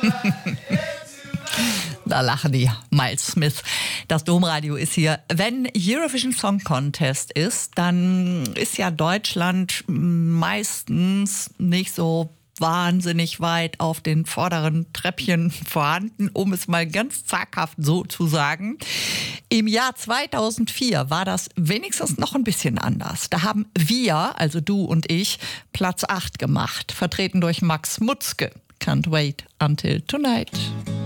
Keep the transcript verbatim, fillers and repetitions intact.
Da lachen die. Miles Smith. Das Domradio ist hier. Wenn Eurovision Song Contest ist, dann ist ja Deutschland meistens nicht so wahnsinnig weit auf den vorderen Treppchen vorhanden, um es mal ganz zaghaft so zu sagen. Im Jahr zweitausendvier war das wenigstens noch ein bisschen anders. Da haben wir, also du und ich, Platz acht gemacht, vertreten durch Max Mutzke. Can't wait until tonight.